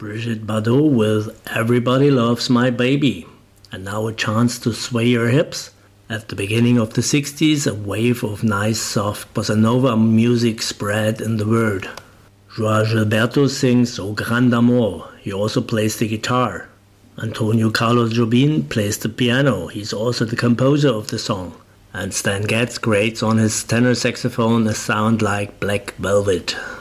Brigitte Bardot with Everybody Loves My Baby. And now a chance to sway your hips. At the beginning of the 60s, a wave of nice soft bossa nova music spread in the world. João Gilberto sings O Grande Amor. He also plays the guitar. Antonio Carlos Jobim plays the piano. He's also the composer of the song. And Stan Getz creates on his tenor saxophone a sound like black velvet.